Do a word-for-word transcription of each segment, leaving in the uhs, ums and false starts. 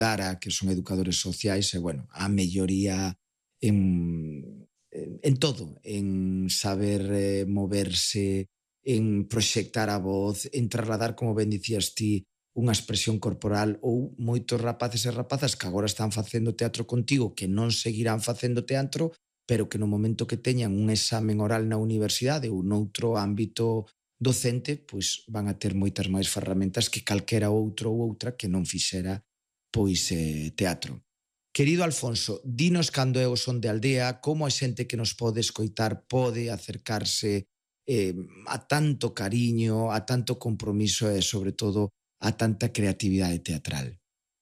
Dara, que son educadores sociais, e, bueno, a melloría en, en todo, en saber eh, moverse, en proxectar a voz, en trasladar, como ben dicías ti, unha expresión corporal, ou moitos rapaces e rapazas que agora están facendo teatro contigo, que non seguirán facendo teatro, pero que no momento que teñan un examen oral na universidade ou noutro ámbito docente, pois van a ter moitas máis ferramentas que calquera outro ou outra que non fixera pois eh, teatro. Querido Alfonso, dinos cando é o Son de Aldea, como a xente que nos pode escoitar pode acercarse eh, a tanto cariño, a tanto compromiso e, sobre todo, a tanta creatividade teatral.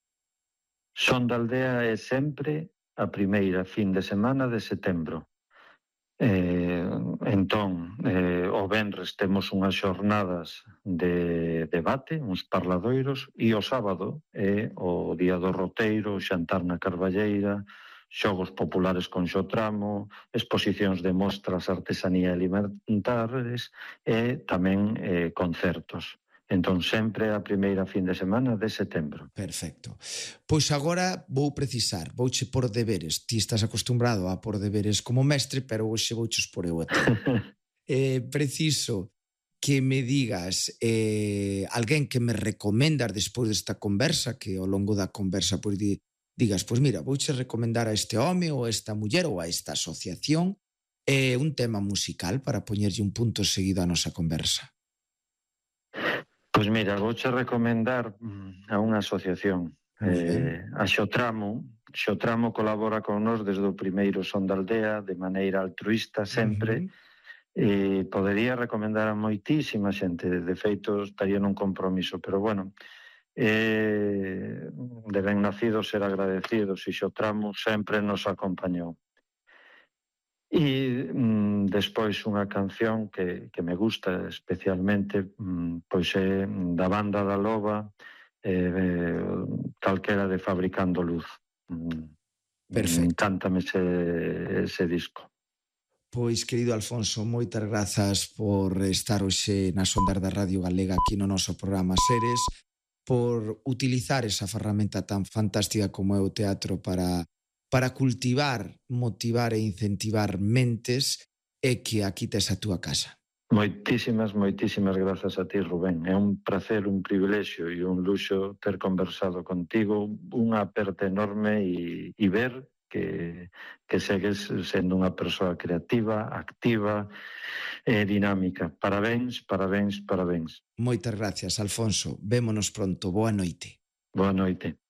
Son de Aldea é sempre a primeira fin de semana de setembro. Eh, entón, eh, o venres temos unhas xornadas de debate, uns parladoiros, e o sábado é o día do roteiro, xantar na Carballeira, xogos populares con Xotramo, exposicións de mostras, artesanía e alimentares e tamén eh, concertos. Entón, sempre a primeira fin de semana de setembro. Perfecto. Pois agora vou precisar, vouche por deberes. Ti estás acostumbrado a por deberes como mestre, pero hoxe vouches por eu a ti. eh, preciso que me digas eh, alguén que me recomendas despois desta conversa, que ao longo da conversa pois di, digas, pois mira, vouche recomendar a este home ou a esta muller ou a esta asociación eh, un tema musical para poñerlle un punto seguido a nosa conversa. Pois mira, vouche recomendar a unha asociación, eh, a Xotramo. Xotramo colabora con nós desde o primeiro Son de Aldea, de maneira altruista sempre, uh-huh. E podería recomendar a moitísima xente, de feito estaría nun compromiso, pero bueno, eh, de ben nacido ser agradecidos, e Xotramo sempre nos acompañou. E mm, despois unha canción que, que me gusta especialmente, mm, pois é da Banda da Loba, eh, calquera de Fabricando Luz. Mm, Perfecto. Cántame ese, ese disco. Pois, querido Alfonso, moitas grazas por estar hoxe nas ondas da Radio Galega aquí no noso programa Seres, por utilizar esa ferramenta tan fantástica como é o teatro para para cultivar, motivar e incentivar mentes, e que aquí tes a túa casa. Moitísimas, moitísimas grazas a ti, Rubén. É un placer, un privilexio e un luxo ter conversado contigo, unha aperta enorme e, e ver que, que segues sendo unha persoa creativa, activa e dinámica. Parabéns, parabéns, parabéns. Moitas gracias, Alfonso. Vémonos pronto. Boa noite. Boa noite.